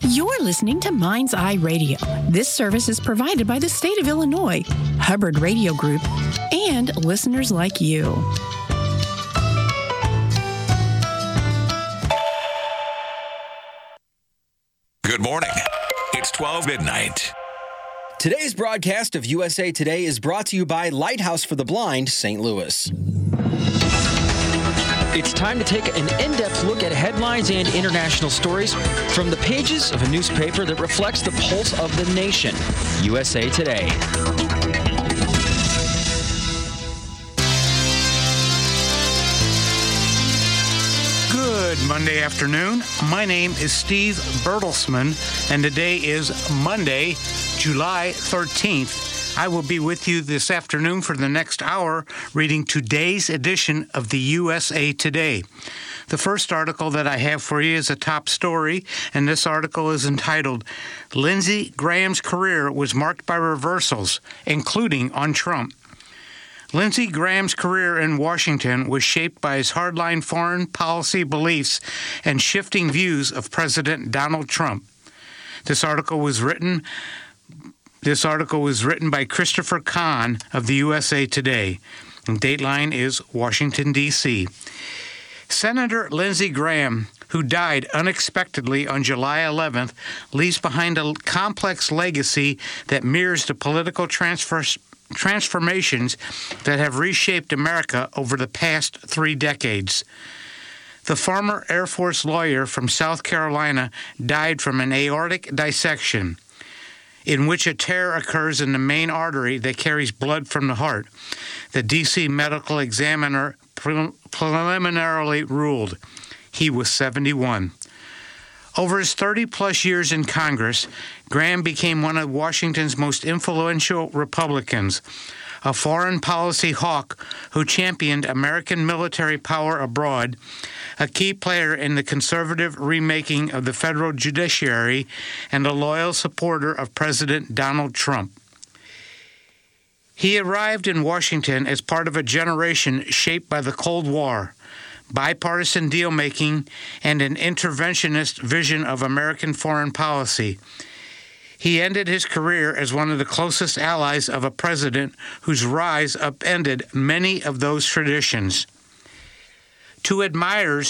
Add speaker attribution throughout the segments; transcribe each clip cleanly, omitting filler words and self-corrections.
Speaker 1: You're listening to Mind's Eye Radio. This service is provided by the state of Illinois, Hubbard Radio Group, and listeners like you.
Speaker 2: Good morning. It's 12 midnight.
Speaker 3: Today's broadcast of USA Today is brought to you by Lighthouse for the Blind, St. Louis.
Speaker 4: It's time to take an in-depth look at headlines and international stories from the pages of a newspaper that reflects the pulse of the nation, USA Today.
Speaker 5: Good Monday afternoon. My name is Steve Bertelsman, and today is Monday, July 13th. I will be with you this afternoon for the next hour reading today's edition of the USA Today. The first article that I have for you is a top story, and this article is entitled, Lindsey Graham's Career Was Marked by Reversals, Including on Trump. Lindsey Graham's career in Washington was shaped by his hardline foreign policy beliefs and shifting views of President Donald Trump. This article was written by Christopher Kahn of the USA Today. And Dateline is Washington, D.C. Senator Lindsey Graham, who died unexpectedly on July 11th, leaves behind a complex legacy that mirrors the political transformations that have reshaped America over the past 3 decades. The former Air Force lawyer from South Carolina died from an aortic dissection, in which a tear occurs in the main artery that carries blood from the heart. The D.C. medical examiner preliminarily ruled he was 71. Over his 30-plus years in Congress, Graham became one of Washington's most influential Republicans, a foreign policy hawk who championed American military power abroad, a key player in the conservative remaking of the federal judiciary, and a loyal supporter of President Donald Trump. He arrived in Washington as part of a generation shaped by the Cold War, bipartisan deal-making, and an interventionist vision of American foreign policy. He ended his career as one of the closest allies of a president whose rise upended many of those traditions. To admirers,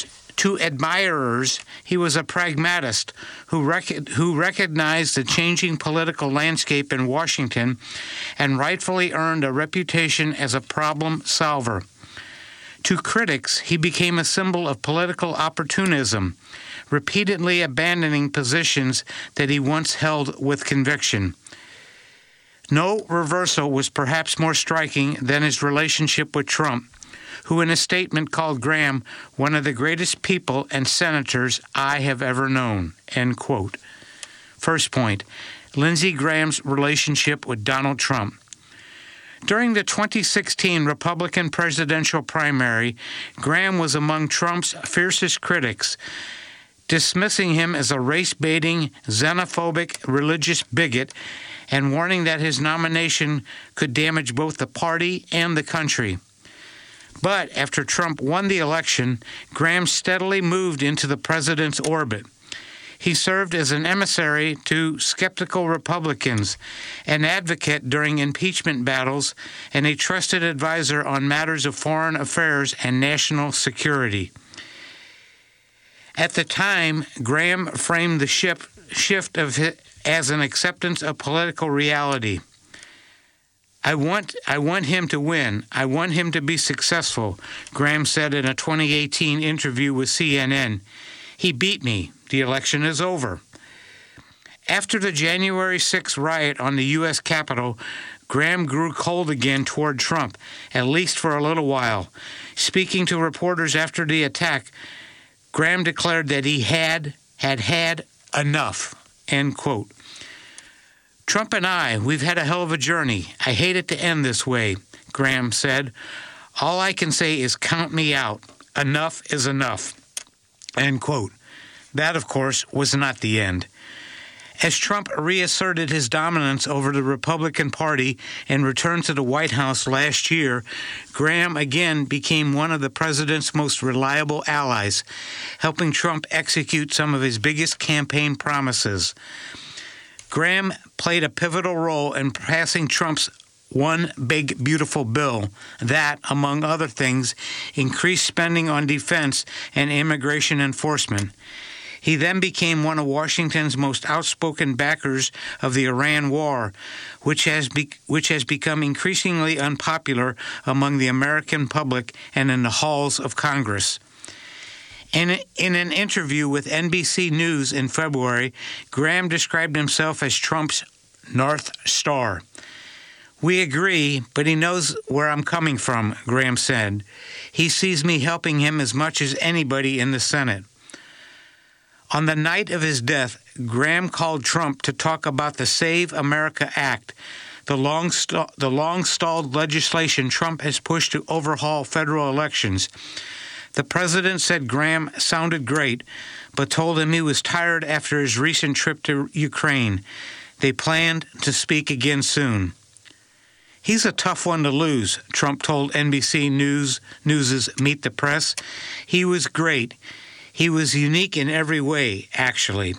Speaker 5: he was a pragmatist who recognized the changing political landscape in Washington and rightfully earned a reputation as a problem solver. To critics, he became a symbol of political opportunism, repeatedly abandoning positions that he once held with conviction. No reversal was perhaps more striking than his relationship with Trump, who in a statement called Graham one of the greatest people and senators I have ever known, end quote. First point, Lindsey Graham's relationship with Donald Trump. During the 2016 Republican presidential primary, Graham was among Trump's fiercest critics, dismissing him as a race-baiting, xenophobic, religious bigot, and warning that his nomination could damage both the party and the country. But after Trump won the election, Graham steadily moved into the president's orbit. He served as an emissary to skeptical Republicans, an advocate during impeachment battles, and a trusted advisor on matters of foreign affairs and national security. At the time, Graham framed the shift as an acceptance of political reality. I want him to win. I want him to be successful, Graham said in a 2018 interview with CNN. He beat me. The election is over. After the January 6th riot on the U.S. Capitol, Graham grew cold again toward Trump, at least for a little while. Speaking to reporters after the attack, Graham declared that he had enough, end quote. Trump and we've had a hell of a journey. I hate it to end this way, Graham said. All I can say is count me out. Enough is enough, end quote. That, of course, was not the end. As Trump reasserted his dominance over the Republican Party and returned to the White House last year, Graham again became one of the president's most reliable allies, helping Trump execute some of his biggest campaign promises. Graham played a pivotal role in passing Trump's One Big Beautiful Bill that, among other things, increased spending on defense and immigration enforcement. He then became one of Washington's most outspoken backers of the Iran war, which has become increasingly unpopular among the American public and in the halls of Congress. In an interview with NBC News in February, Graham described himself as Trump's North Star. "We agree, but he knows where I'm coming from," Graham said. "He sees me helping him as much as anybody in the Senate." On the night of his death, Graham called Trump to talk about the Save America Act, the long-stalled legislation Trump has pushed to overhaul federal elections. The president said Graham sounded great, but told him he was tired after his recent trip to Ukraine. They planned to speak again soon. "He's a tough one to lose," Trump told NBC News' Meet the Press. "He was great. He was unique in every way, actually."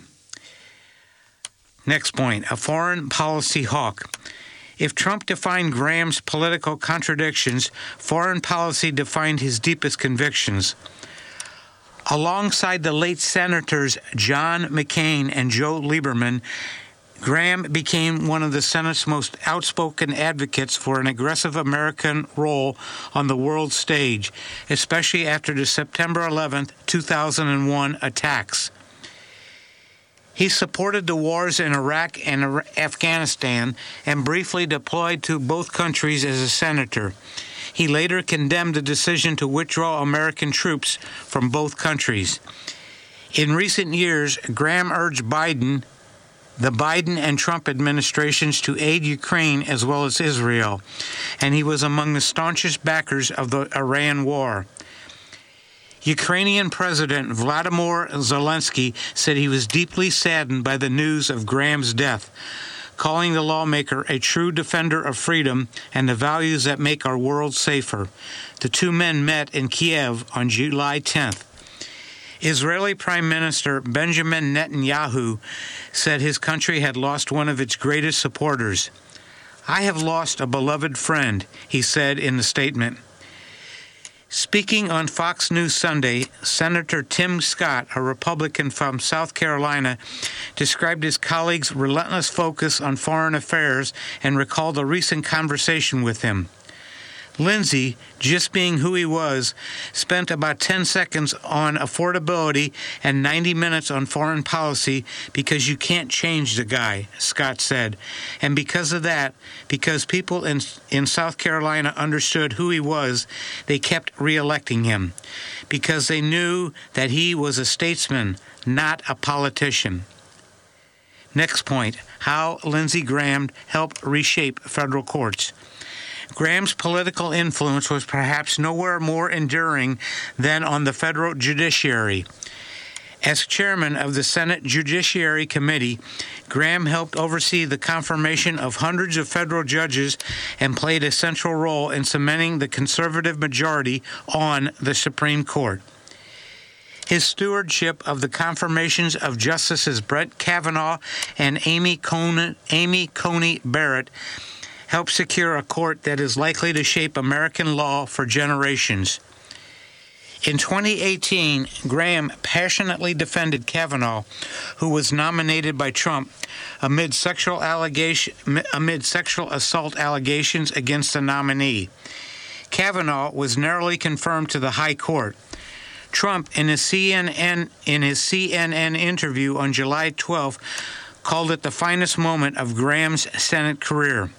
Speaker 5: Next point, a foreign policy hawk. If Trump defined Graham's political contradictions, foreign policy defined his deepest convictions. Alongside the late Senators John McCain and Joe Lieberman, Graham became one of the Senate's most outspoken advocates for an aggressive American role on the world stage, especially after the September 11, 2001 attacks. He supported the wars in Iraq and Afghanistan and briefly deployed to both countries as a senator. He later condemned the decision to withdraw American troops from both countries. In recent years, Graham urged the Biden and Trump administrations to aid Ukraine as well as Israel, and he was among the staunchest backers of the Iran war. Ukrainian President Vladimir Zelensky said he was deeply saddened by the news of Graham's death, calling the lawmaker a true defender of freedom and the values that make our world safer. The two men met in Kiev on July 10th. Israeli Prime Minister Benjamin Netanyahu said his country had lost one of its greatest supporters. "I have lost a beloved friend," he said in the statement. Speaking on Fox News Sunday, Senator Tim Scott, a Republican from South Carolina, described his colleague's relentless focus on foreign affairs and recalled a recent conversation with him. Lindsey, just being who he was, spent about 10 seconds on affordability and 90 minutes on foreign policy because you can't change the guy, Scott said. And because of that, because people in South Carolina understood who he was, they kept re-electing him, because they knew that he was a statesman, not a politician. Next point, how Lindsey Graham helped reshape federal courts. Graham's political influence was perhaps nowhere more enduring than on the federal judiciary. As chairman of the Senate Judiciary Committee, Graham helped oversee the confirmation of hundreds of federal judges and played a central role in cementing the conservative majority on the Supreme Court. His stewardship of the confirmations of Justices Brett Kavanaugh and Amy Coney Barrett helped secure a court that is likely to shape American law for generations. In 2018, Graham passionately defended Kavanaugh, who was nominated by Trump, amid sexual assault allegations against the nominee. Kavanaugh was narrowly confirmed to the High Court. Trump, in his CNN interview on July 12, called it the finest moment of Graham's Senate career.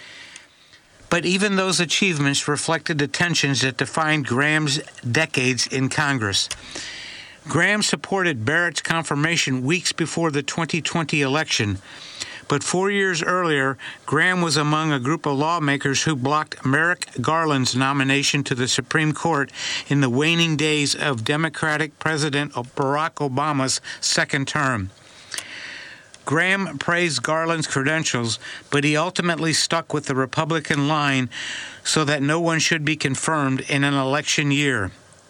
Speaker 5: But even those achievements reflected the tensions that defined Graham's decades in Congress. Graham supported Barrett's confirmation weeks before the 2020 election, but 4 years earlier, Graham was among a group of lawmakers who blocked Merrick Garland's nomination to the Supreme Court in the waning days of Democratic President Barack Obama's second term. Graham praised Garland's credentials, but he ultimately stuck with the Republican line so that no one should be confirmed in an election year.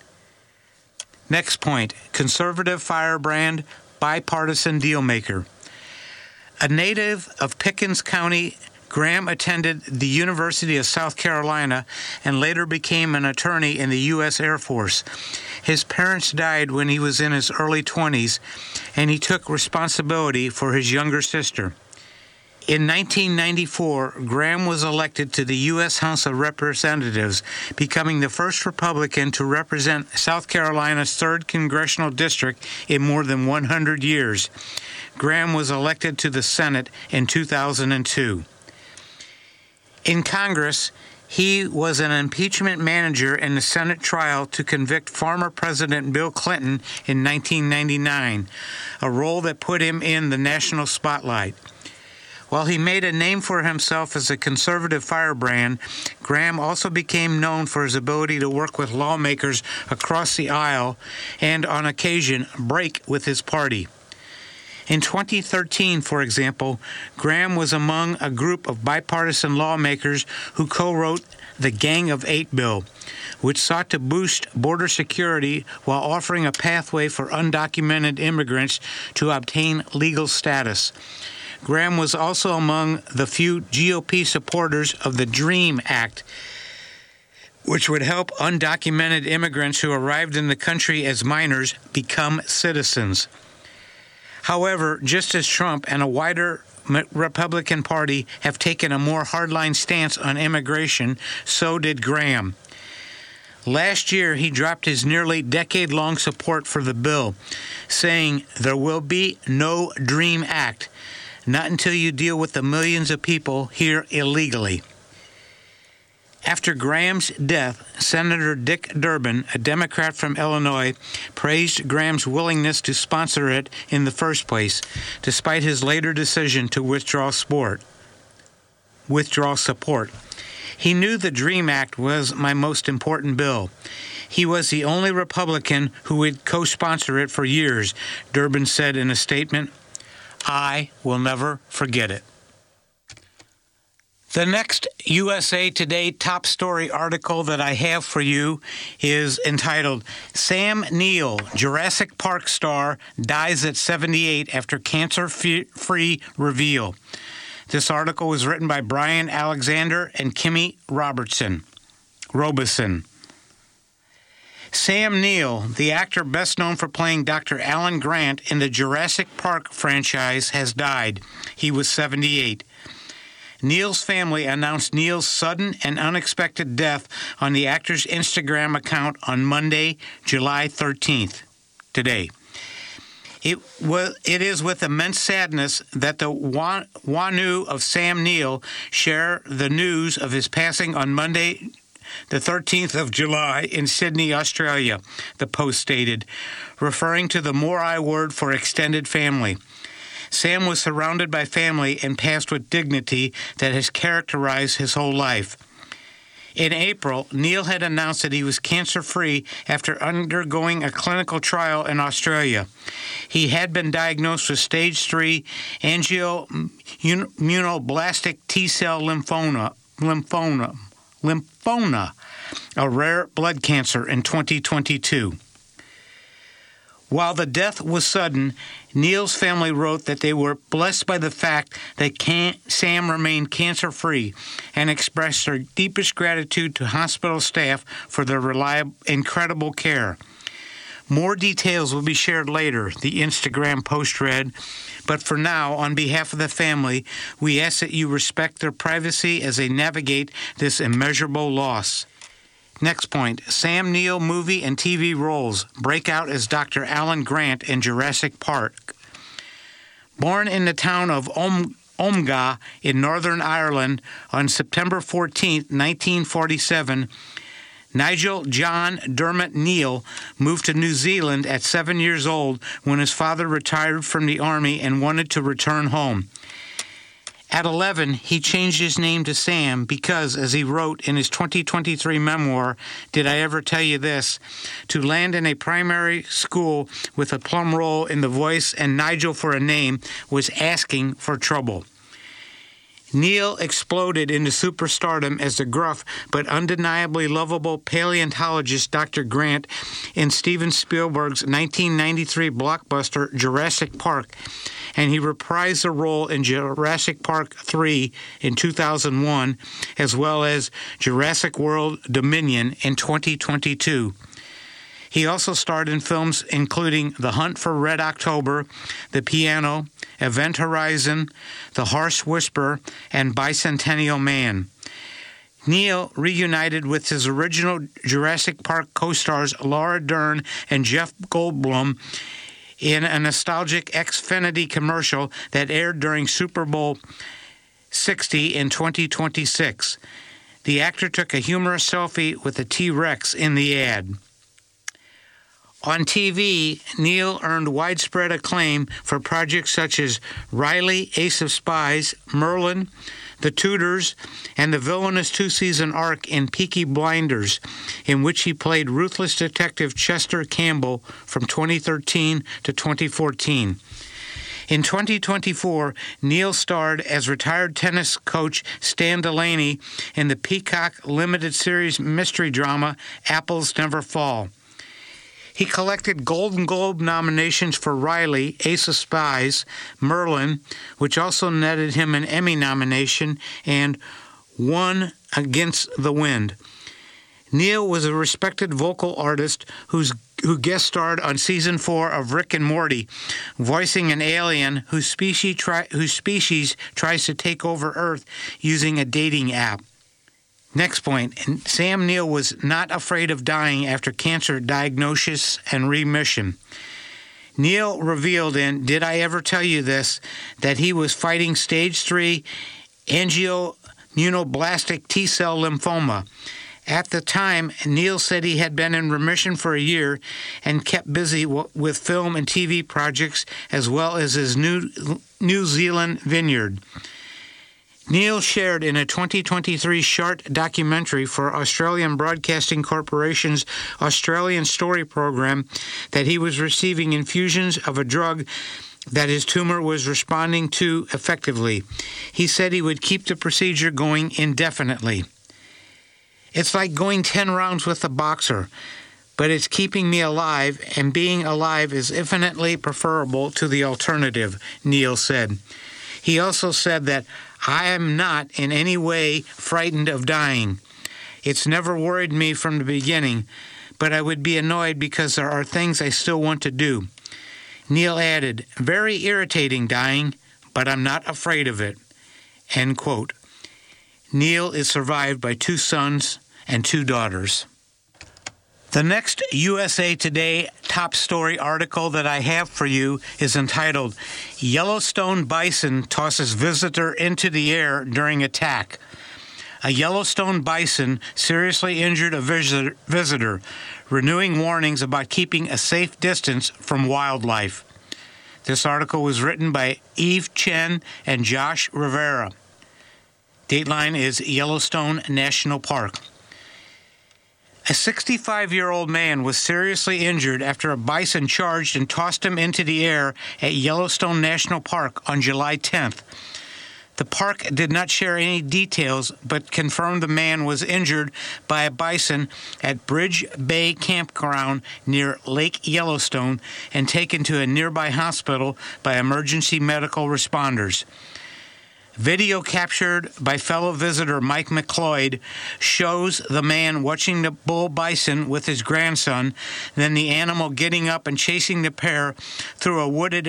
Speaker 5: Next point, conservative firebrand, bipartisan dealmaker. A native of Pickens County, Graham attended the University of South Carolina and later became an attorney in the U.S. Air Force. His parents died when he was in his early 20s, and he took responsibility for his younger sister. In 1994, Graham was elected to the U.S. House of Representatives, becoming the first Republican to represent South Carolina's 3rd Congressional District in more than 100 years. Graham was elected to the Senate in 2002. In Congress, he was an impeachment manager in the Senate trial to convict former President Bill Clinton in 1999, a role that put him in the national spotlight. While he made a name for himself as a conservative firebrand, Graham also became known for his ability to work with lawmakers across the aisle and, on occasion, break with his party. In 2013, for example, Graham was among a group of bipartisan lawmakers who co-wrote the Gang of Eight bill, which sought to boost border security while offering a pathway for undocumented immigrants to obtain legal status. Graham was also among the few GOP supporters of the DREAM Act, which would help undocumented immigrants who arrived in the country as minors become citizens. However, just as Trump and a wider Republican Party have taken a more hardline stance on immigration, so did Graham. Last year, he dropped his nearly decade-long support for the bill, saying there will be no DREAM Act, not until you deal with the millions of people here illegally. After Graham's death, Senator Dick Durbin, a Democrat from Illinois, praised Graham's willingness to sponsor it in the first place, despite his later decision to withdraw support. He knew the DREAM Act was my most important bill. He was the only Republican who would co-sponsor it for years, Durbin said in a statement. I will never forget it. The next USA Today top story article that I have for you is entitled, Sam Neill, Jurassic Park star, dies at 78 after cancer-free reveal. This article was written by Brian Alexander and Kimmy Robeson. Sam Neill, the actor best known for playing Dr. Alan Grant in the Jurassic Park franchise, has died. He was 78. Neill's family announced Neill's sudden and unexpected death on the actor's Instagram account on Monday, July 13th, today. It is with immense sadness that the Whānau of Sam Neill share the news of his passing on Monday, the 13th of July in Sydney, Australia, the Post stated, referring to the Morai word for extended family. Sam was surrounded by family and passed with dignity that has characterized his whole life. In April, Neill had announced that he was cancer-free after undergoing a clinical trial in Australia. He had been diagnosed with stage 3 angioimmunoblastic T-cell lymphoma, a rare blood cancer, in 2022. While the death was sudden, Neill's family wrote that they were blessed by the fact that Sam remained cancer-free and expressed their deepest gratitude to hospital staff for their incredible care. More details will be shared later, the Instagram post read, but for now, on behalf of the family, we ask that you respect their privacy as they navigate this immeasurable loss. Next point, Sam Neill movie and TV roles break out as Dr. Alan Grant in Jurassic Park. Born in the town of Omagh in Northern Ireland on September 14, 1947, Nigel John Dermot Neill moved to New Zealand at 7 years old when his father retired from the army and wanted to return home. At 11, he changed his name to Sam because, as he wrote in his 2023 memoir, Did I Ever Tell You This?, to land in a primary school with a plum roll in the voice and Nigel for a name was asking for trouble. Neil exploded into superstardom as the gruff but undeniably lovable paleontologist Dr. Grant in Steven Spielberg's 1993 blockbuster Jurassic Park, and he reprised the role in Jurassic Park 3 in 2001, as well as Jurassic World Dominion in 2022. He also starred in films including The Hunt for Red October, The Piano, Event Horizon, The Harsh Whisper, and Bicentennial Man. Neil reunited with his original Jurassic Park co-stars Laura Dern and Jeff Goldblum in a nostalgic Xfinity commercial that aired during Super Bowl 60 in 2026. The actor took a humorous selfie with a T-Rex in the ad. On TV, Neil earned widespread acclaim for projects such as Riley, Ace of Spies, Merlin, The Tudors, and the villainous two-season arc in Peaky Blinders, in which he played ruthless detective Chester Campbell from 2013 to 2014. In 2024, Neil starred as retired tennis coach Stan Delaney in the Peacock limited series mystery drama Apples Never Fall. He collected Golden Globe nominations for Riley, Ace of Spies, Merlin, which also netted him an Emmy nomination, and One Against the Wind. Neil was a respected vocal artist who guest starred on Season 4 of Rick and Morty, voicing an alien whose species tries to take over Earth using a dating app. Next point, Sam Neill was not afraid of dying after cancer diagnosis and remission. Neil revealed in Did I Ever Tell You This? That he was fighting stage 3 angioimmunoblastic T-cell lymphoma. At the time, Neil said he had been in remission for a year and kept busy with film and TV projects as well as his New Zealand vineyard. Neil shared in a 2023 short documentary for Australian Broadcasting Corporation's Australian Story program that he was receiving infusions of a drug that his tumor was responding to effectively. He said he would keep the procedure going indefinitely. It's like going 10 rounds with a boxer, but it's keeping me alive, and being alive is infinitely preferable to the alternative, Neil said. He also said that I am not in any way frightened of dying. It's never worried me from the beginning, but I would be annoyed because there are things I still want to do. Neil added, very irritating dying, but I'm not afraid of it. End quote. Neil is survived by 2 sons and 2 daughters. The next USA Today top story article that I have for you is entitled, Yellowstone Bison Tosses Visitor into the Air During Attack. A Yellowstone bison seriously injured a visitor, renewing warnings about keeping a safe distance from wildlife. This article was written by Eve Chen and Josh Rivera. Dateline is Yellowstone National Park. A 65-year-old man was seriously injured after a bison charged and tossed him into the air at Yellowstone National Park on July 10th. The park did not share any details, but confirmed the man was injured by a bison at Bridge Bay Campground near Lake Yellowstone and taken to a nearby hospital by emergency medical responders. Video captured by fellow visitor Mike McLeod shows the man watching the bull bison with his grandson, then the animal getting up and chasing the pair through a wooded